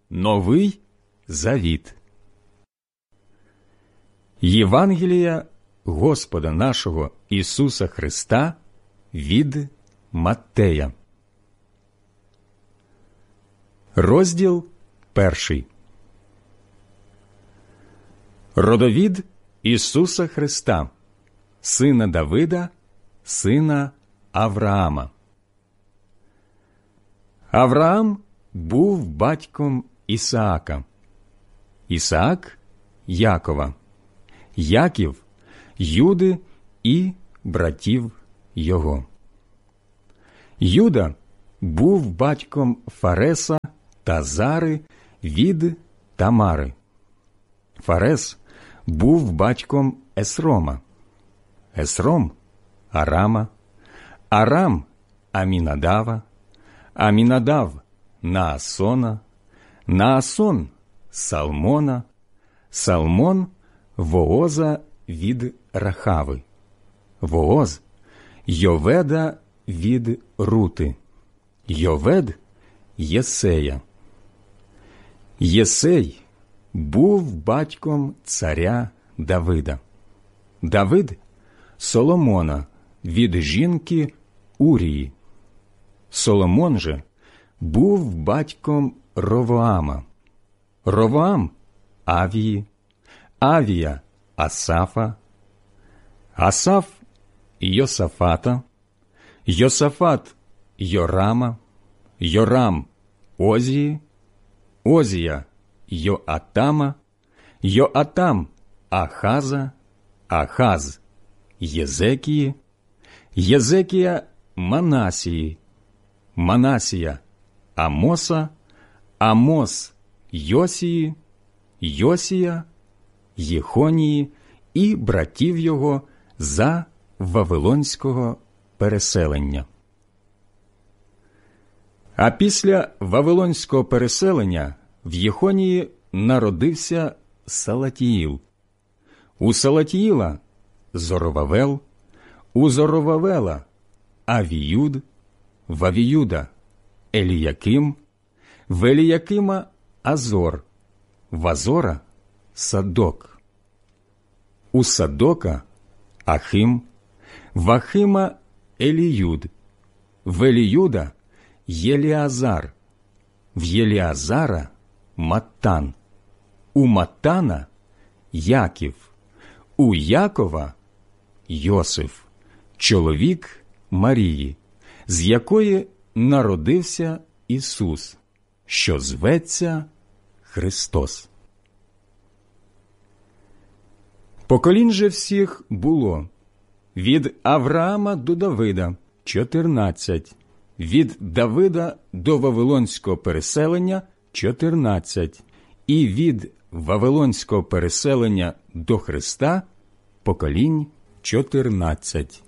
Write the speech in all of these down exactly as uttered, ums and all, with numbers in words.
Новий Завіт. Євангелія Господа нашого Ісуса Христа від Маттея. Розділ перший. Родовід Ісуса Христа, сина Давида, сина Авраама. Авраам був батьком Ісаака, Ісаак – Якова, Яків – Юди і братів його. Юда був батьком Фареса та Зари від Тамари. Фарес був батьком Есрома, Есром – Арама, Арам – Амінадава, Амінадав – Наасона, Наасон – Салмона, Салмон – Вооза від Рахави, Вооз – Йоведа від Рути, Йовед – Єсея. Єсей був батьком царя Давида. Давид – Соломона від жінки Урії. Соломон же був батьком Ровоама. Ровоам – Авії, Авія – Асафа, Асаф – Йосафата, Йосафат – Йорама, Йорам – Озії, Озія – Йоатама, Йоатам – Ахаза, Ахаз – Єзекії, Єзекія – Манасії, Манасія – Амоса, Амос – Йосії, Йосія – Єхонії і братів його за Вавилонського переселення. А після Вавилонського переселення в Єхонії народився Салатіїл. У Салатіїла – Зоровавел, у Зоровавела – Авіюд, в Авіюда – Еліяким, в Еліякима – Азор, в Азора – Садок, у Садока – Ахим, в Ахима – Еліюд, в Еліюда – Єліазар, в Єліазара – Маттан, у Маттана – Яків, у Якова – Йосиф, чоловік Марії, з якої народився Ісус, що зветься Христос. Поколінь же всіх було: від Авраама до Давида – чотирнадцять, від Давида до Вавилонського переселення – чотирнадцять, і від Вавилонського переселення до Христа – поколінь чотирнадцять.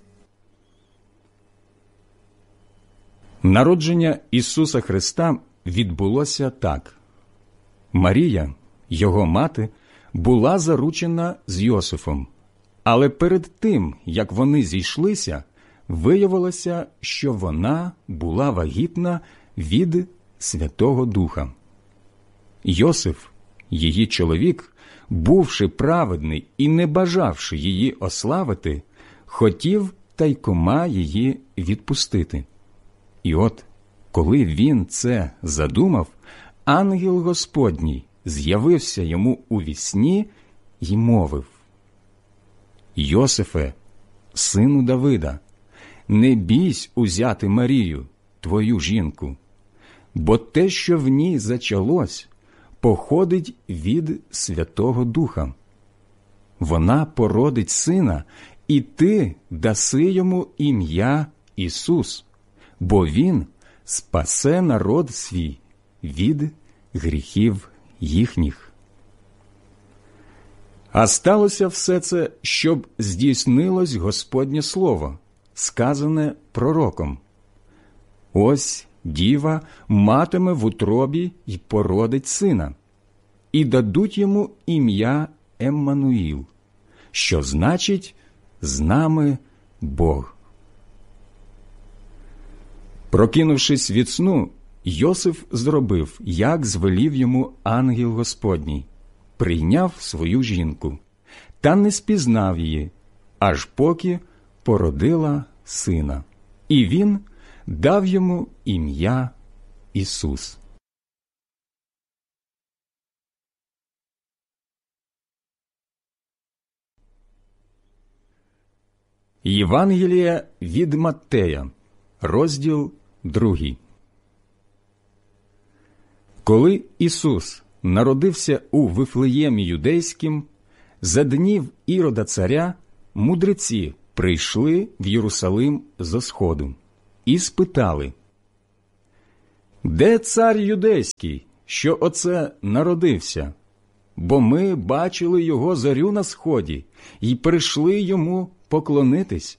Народження Ісуса Христа відбулося так. Марія, його мати, була заручена з Йосифом, але перед тим, як вони зійшлися, виявилося, що вона була вагітна від Святого Духа. Йосиф, її чоловік, бувши праведний і не бажавши її ославити, хотів тайкома її відпустити. І от, коли він це задумав, ангел Господній з'явився йому у вісні й мовив: «Йосифе, сину Давида, не бійсь узяти Марію, твою жінку, бо те, що в ній зачалось, походить від Святого Духа. Вона породить сина, і ти даси йому ім'я Ісус, бо він спасе народ свій від гріхів їхніх». А сталося все це, щоб здійснилось Господнє слово, сказане пророком: «Ось діва матиме в утробі й породить сина, і дадуть йому ім'я Еммануїл, що значить «з нами Бог». Прокинувшись від сну, Йосиф зробив, як звелів йому ангел Господній, прийняв свою жінку, та не спізнав її, аж поки породила сина. І він дав йому ім'я Ісус. Євангелія від Маттея, розділ другий. Коли Ісус народився у Вифлеємі Юдейськім, за днів Ірода царя мудреці прийшли в Єрусалим зо сходу і спитали: «Де цар юдейський, що оце народився? Бо ми бачили його зорю на сході і прийшли йому поклонитись».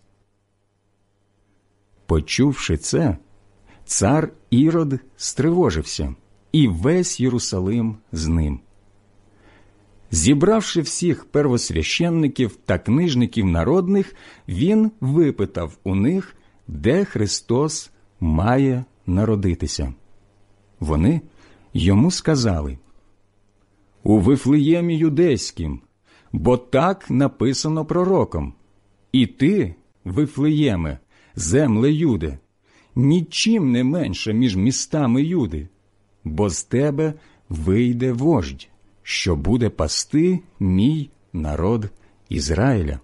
Почувши це, цар Ірод стривожився, і весь Єрусалим з ним. Зібравши всіх первосвященників та книжників народних, він випитав у них, де Христос має народитися. Вони йому сказали: «У Вифлеємі Юдейськім, бо так написано пророком. І ти, Вифлеєме, земле Юде, нічим не менше між містами Юди, бо з тебе вийде вождь, що буде пасти мій народ Ізраїля».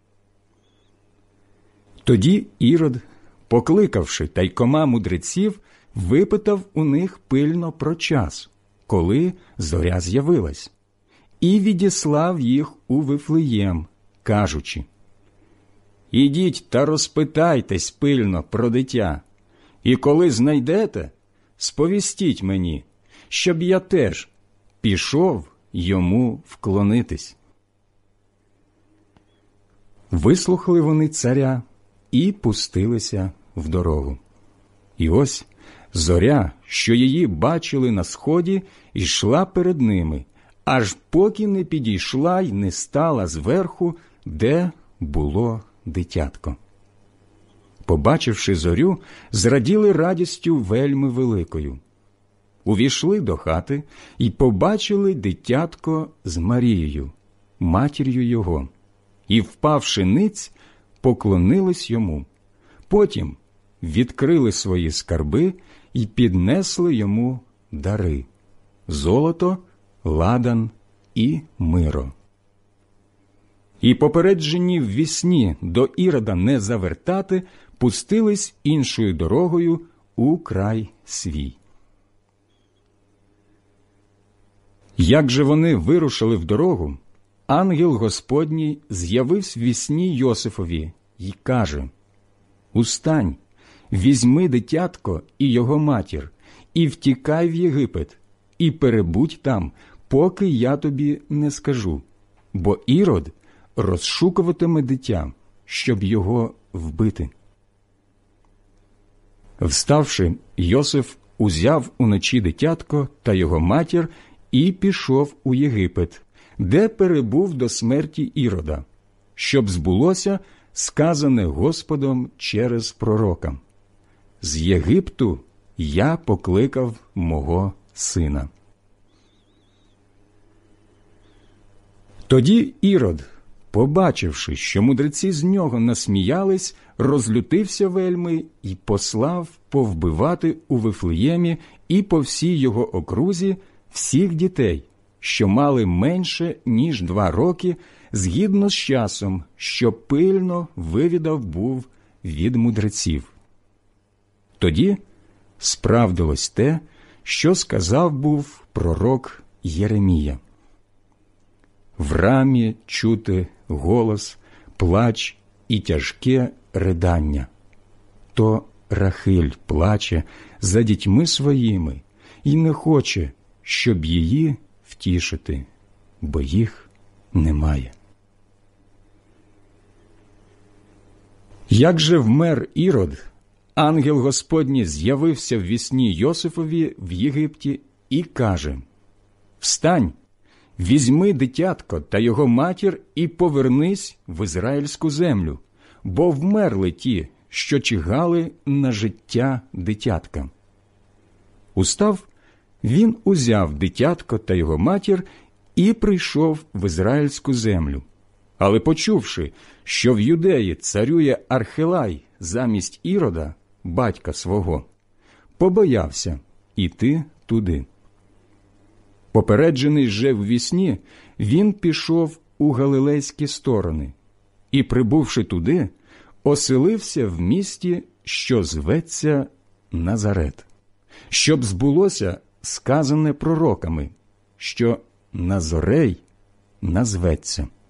Тоді Ірод, покликавши тайкома мудреців, випитав у них пильно про час, коли зоря з'явилась, і відіслав їх у Вифлеєм, кажучи: «Ідіть та розпитайтесь пильно про дитя, і коли знайдете, сповістіть мені, щоб я теж пішов йому вклонитись». Вислухали вони царя і пустилися в дорогу. І ось зоря, що її бачили на сході, йшла перед ними, аж поки не підійшла й не стала зверху, де було дитятко. Побачивши зорю, зраділи радістю вельми великою. Увійшли до хати і побачили дитятко з Марією, матір'ю його, і, впавши ниць, поклонились йому. Потім відкрили свої скарби і піднесли йому дари – золото, ладан і миро. І, попереджені ввісні до Ірода не завертати, пустились іншою дорогою у край свій. Як же вони вирушили в дорогу, ангел Господній з'явився ввісні Йосифові й каже: «Устань, візьми дитятко і його матір, і втікай в Єгипет, і перебудь там, поки я тобі не скажу, бо Ірод розшукуватиме дитя, щоб його вбити». Вставши, Йосиф узяв уночі дитятко та його матір і пішов у Єгипет, де перебув до смерті Ірода, щоб збулося сказане Господом через пророка: «З Єгипту я покликав мого сина». Тоді Ірод, побачивши, що мудреці з нього насміялись, розлютився вельми і послав повбивати у Вифлеємі і по всій його окрузі всіх дітей, що мали менше, ніж два роки, згідно з часом, що пильно вивідав був від мудреців. Тоді справдилось те, що сказав був пророк Єремія: «В рамі чути голос, плач і тяжке ридання. То Рахиль плаче за дітьми своїми і не хоче, щоб її втішити, бо їх немає». Як же вмер Ірод, ангел Господній з'явився в вісні Йосифові в Єгипті і каже: «Встань, візьми дитятко та його матір і повернись в ізраїльську землю, бо вмерли ті, що чигали на життя дитятка». Устав, він узяв дитятко та його матір і прийшов в ізраїльську землю. Але почувши, що в Юдеї царює Архелай замість Ірода, батька свого, побоявся іти туди. Попереджений же в вісні, він пішов у галилейські сторони і, прибувши туди, оселився в місті, що зветься Назарет, щоб збулося сказане пророками, що Назорей назветься.